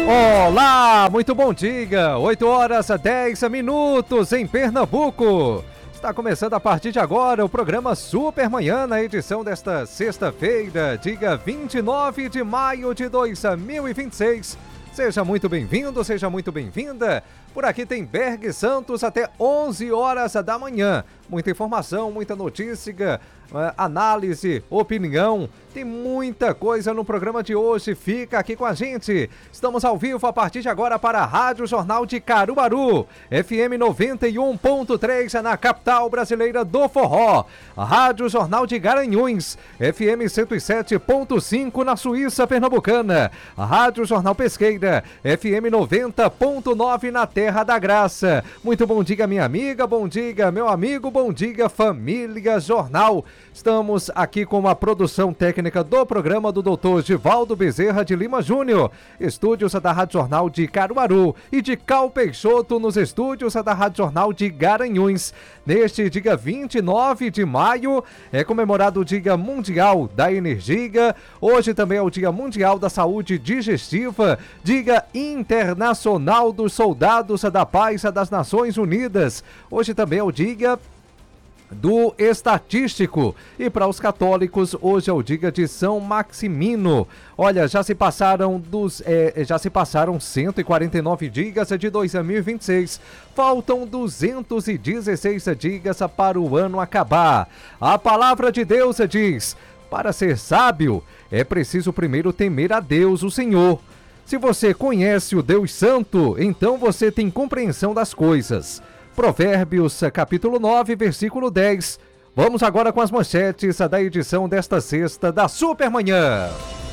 Olá, muito bom dia, 8h10 em Pernambuco. Está começando a partir de agora o programa Supermanhã, na edição desta sexta-feira, dia 29 de maio de 2026. Seja muito bem-vindo, seja muito bem-vinda. Por aqui tem Berg Santos até 11 horas da manhã. Muita informação, muita notícia, análise, opinião. Tem muita coisa no programa de hoje. Fica aqui com a gente. Estamos ao vivo a partir de agora para a Rádio Jornal de Caruaru, FM 91.3 na capital brasileira do forró. A Rádio Jornal de Garanhuns, FM 107.5 na Suíça pernambucana. A Rádio Jornal Pesqueira, FM 90.9 na Terra da Graça. Muito bom dia, minha amiga, bom dia, meu amigo, bom dia, família Jornal. Estamos aqui com a produção técnica do programa do Dr. Givaldo Bezerra de Lima Júnior, estúdios da Rádio Jornal de Caruaru, e de Cal Peixoto nos estúdios da Rádio Jornal de Garanhuns. Neste dia 29 de maio é comemorado o Dia Mundial da Energia. Hoje também é o Dia Mundial da Saúde Digestiva, Dia Internacional dos Soldados da Paz das Nações Unidas. Hoje também é o Dia do Estatístico, e para os católicos hoje é o dia de São Maximino. Olha, já se passaram 149 dias de 2026, faltam 216 dias para o ano acabar. A palavra de Deus diz: para ser sábio é preciso primeiro temer a Deus, o Senhor. Se você conhece o Deus Santo, então você tem compreensão das coisas. Provérbios, capítulo 9, versículo 10. Vamos agora com as manchetes da edição desta sexta da Supermanhã.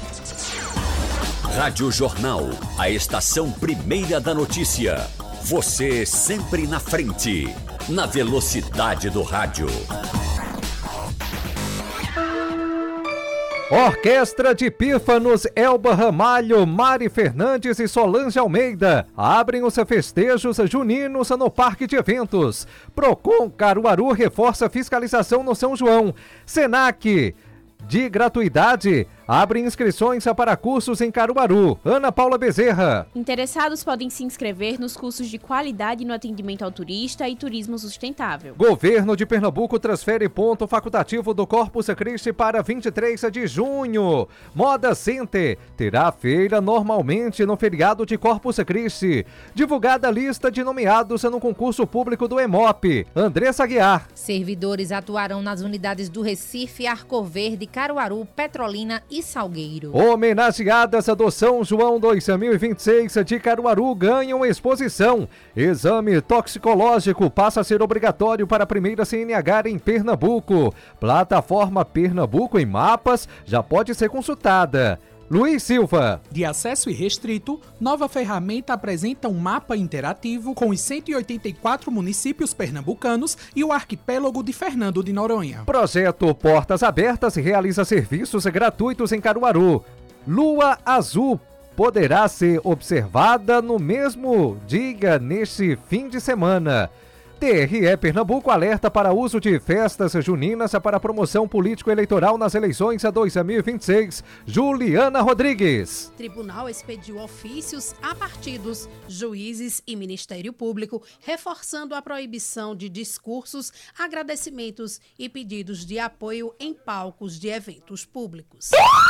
Rádio Jornal, a estação primeira da notícia. Você sempre na frente, na velocidade do rádio. Orquestra de Pífanos, Elba Ramalho, Mari Fernandes e Solange Almeida abrem os festejos juninos no Parque de Eventos. Procon Caruaru reforça fiscalização no São João. Senac, de gratuidade, abre inscrições para cursos em Caruaru. Ana Paula Bezerra. Interessados podem se inscrever nos cursos de qualidade no atendimento ao turista e turismo sustentável. Governo de Pernambuco transfere ponto facultativo do Corpus Christi para 23 de junho. Moda Center terá feira normalmente no feriado de Corpus Christi. Divulgada a lista de nomeados no concurso público do EMOP. Andressa Aguiar. Servidores atuarão nas unidades do Recife, Arcoverde, Caruaru, Petrolina e Salgueiro. Homenageadas do São João 2026 de Caruaru ganham exposição. Exame toxicológico passa a ser obrigatório para a primeira CNH em Pernambuco. Plataforma Pernambuco em Mapas já pode ser consultada. Luiz Silva. De acesso irrestrito, nova ferramenta apresenta um mapa interativo com os 184 municípios pernambucanos e o arquipélago de Fernando de Noronha. Projeto Portas Abertas realiza serviços gratuitos em Caruaru. Lua azul poderá ser observada no mesmo dia neste fim de semana. TRE Pernambuco alerta para uso de festas juninas para promoção político-eleitoral nas eleições 2026. Juliana Rodrigues. Tribunal expediu ofícios a partidos, juízes e Ministério Público, reforçando a proibição de discursos, agradecimentos e pedidos de apoio em palcos de eventos públicos.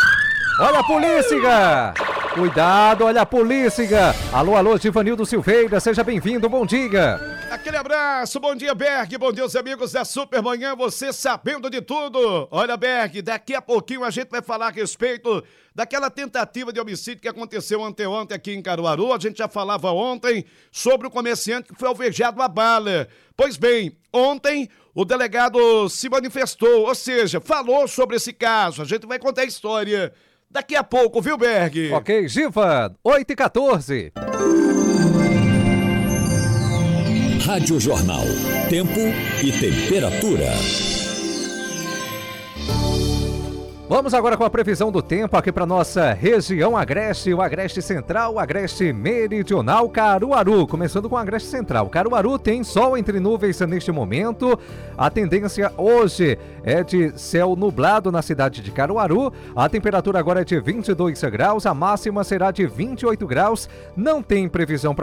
Olha a polícia! Cuidado, olha a polícia! Alô, alô, Givanildo Silveira, seja bem-vindo, bom dia! Aquele abraço, bom dia, Berg, bom dia, os amigos da Supermanhã, você sabendo de tudo. Olha, Berg, daqui a pouquinho a gente vai falar a respeito daquela tentativa de homicídio que aconteceu anteontem aqui em Caruaru. A gente já falava ontem sobre o comerciante que foi alvejado a bala. Pois bem, ontem o delegado se manifestou, ou seja, falou sobre esse caso. A gente vai contar a história daqui a pouco, viu, Berg? Ok, Giva, 8h14. Rádio Jornal, tempo e temperatura. Vamos agora com a previsão do tempo aqui para nossa região Agreste, o Agreste Central, o Agreste Meridional, Caruaru. Começando com o Agreste Central. Caruaru tem sol entre nuvens neste momento. A tendência hoje é de céu nublado na cidade de Caruaru. A temperatura agora é de 22 graus, a máxima será de 28 graus. Não tem previsão para